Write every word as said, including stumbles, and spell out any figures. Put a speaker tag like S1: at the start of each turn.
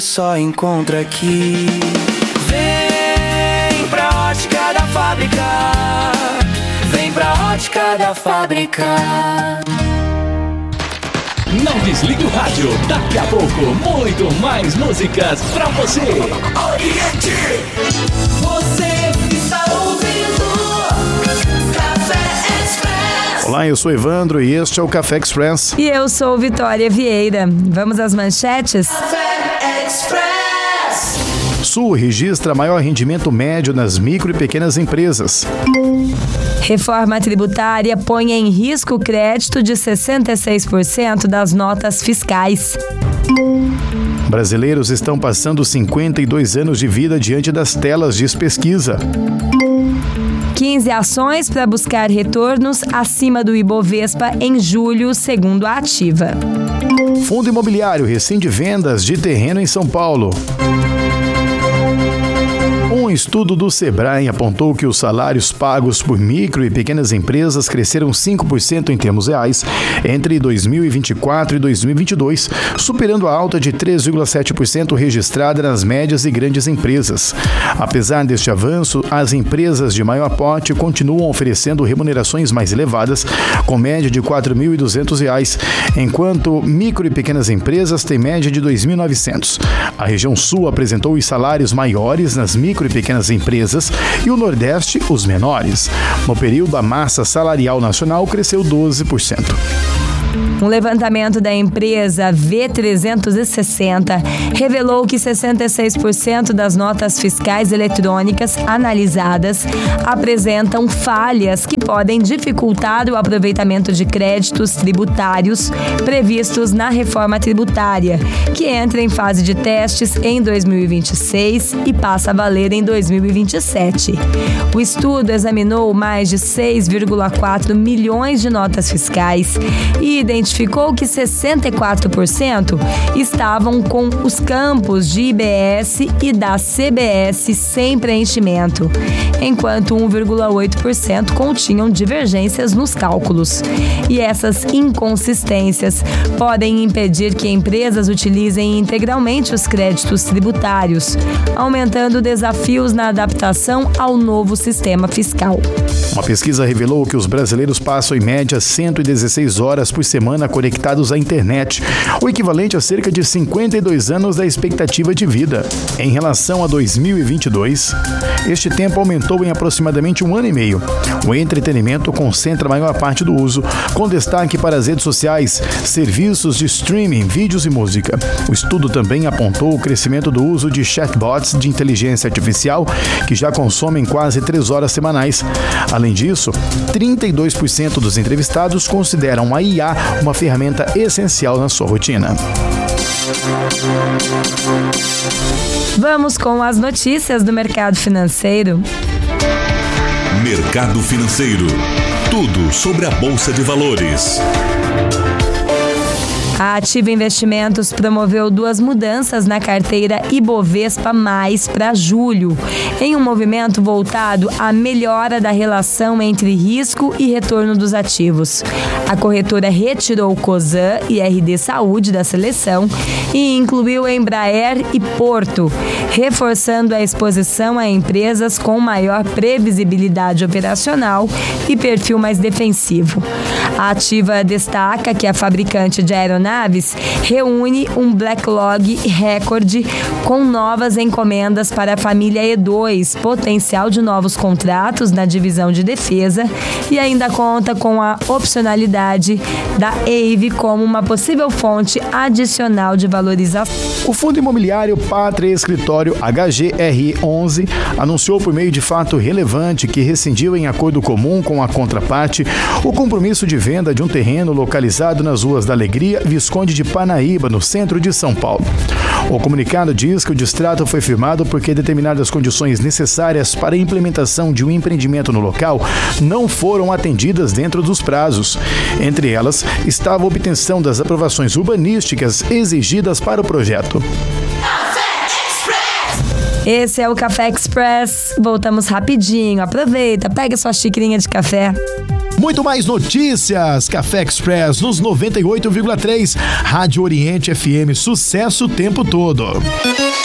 S1: Só encontra aqui. Vem pra Ótica da Fábrica. Vem pra Ótica da Fábrica.
S2: Não desligue o rádio. Daqui a pouco, muito mais músicas pra você.
S1: Oriente. Você está ouvindo Café Express.
S3: Olá, eu sou Evandro e este é o Café Express.
S4: E eu sou Vitória Vieira. Vamos às manchetes?
S1: Café Express.
S3: Sul registra maior rendimento médio nas micro e pequenas empresas.
S4: Reforma tributária põe em risco o crédito de sessenta e seis por cento das notas fiscais.
S3: Brasileiros estão passando cinquenta e dois anos de vida diante das telas de pesquisa.
S4: quinze ações para buscar retornos acima do Ibovespa em julho, segundo a Ativa.
S3: Fundo imobiliário rescinde vendas de terreno em São Paulo. Um estudo do Sebrae apontou que os salários pagos por micro e pequenas empresas cresceram cinco por cento em termos reais entre dois mil e vinte e quatro e dois mil e vinte e dois, superando a alta de três vírgula sete por cento registrada nas médias e grandes empresas. Apesar deste avanço, as empresas de maior porte continuam oferecendo remunerações mais elevadas, com média de quatro mil e duzentos reais, enquanto micro e pequenas empresas têm média de dois mil e novecentos. A região sul apresentou os salários maiores nas micro e pequenas empresas e o Nordeste os menores. No período, a massa salarial nacional cresceu doze por cento.
S4: Um levantamento da empresa V trezentos e sessenta revelou que sessenta e seis por cento das notas fiscais eletrônicas analisadas apresentam falhas que podem dificultar o aproveitamento de créditos tributários previstos na reforma tributária, que entra em fase de testes em dois mil e vinte e seis e passa a valer em dois mil e vinte e sete. O estudo examinou mais de seis vírgula quatro milhões de notas fiscais e identificou que sessenta e quatro por cento estavam com os campos de I B S e da C B S sem preenchimento, enquanto um vírgula oito por cento continham divergências nos cálculos. E essas inconsistências podem impedir que empresas utilizem integralmente os créditos tributários, aumentando desafios na adaptação ao novo sistema fiscal.
S3: Uma pesquisa revelou que os brasileiros passam em média cento e dezesseis horas por semana conectados à internet, o equivalente a cerca de cinquenta e dois anos da expectativa de vida. Em relação a dois mil e vinte e dois, este tempo aumentou em aproximadamente um ano e meio. O entretenimento concentra a maior parte do uso, com destaque para as redes sociais, serviços de streaming, vídeos e música. O estudo também apontou o crescimento do uso de chatbots de inteligência artificial, que já consomem quase três horas semanais. Além disso, trinta e dois por cento dos entrevistados consideram a I A uma ferramenta essencial na sua rotina.
S4: Vamos com as notícias do mercado financeiro.
S5: Mercado Financeiro. Tudo sobre a Bolsa de Valores.
S4: A Ativa Investimentos promoveu duas mudanças na carteira Ibovespa Mais para julho, em um movimento voltado à melhora da relação entre risco e retorno dos ativos. A corretora retirou Cosan e R D Saúde da seleção e incluiu Embraer e Porto, reforçando a exposição a empresas com maior previsibilidade operacional e perfil mais defensivo. A Ativa destaca que a fabricante de aeronaves reúne um backlog recorde com novas encomendas para a família E dois, potencial de novos contratos na divisão de defesa, e ainda conta com a opcionalidade da E I V como uma possível fonte adicional de valorização.
S3: O fundo imobiliário Pátria Escritório H G R onze anunciou por meio de fato relevante que rescindiu em acordo comum com a contraparte o compromisso de venda de um terreno localizado nas ruas da Alegria, Visconde de Parnaíba, no centro de São Paulo. O comunicado diz que o distrato foi firmado porque determinadas condições necessárias para a implementação de um empreendimento no local não foram atendidas dentro dos prazos. Entre elas, estava a obtenção das aprovações urbanísticas exigidas para o projeto.
S4: Esse é o Café Express. Voltamos rapidinho. Aproveita, pega sua xicrinha de café.
S3: Muito mais notícias. Café Express nos noventa e oito vírgula três. Rádio Oriente F M. Sucesso o tempo todo.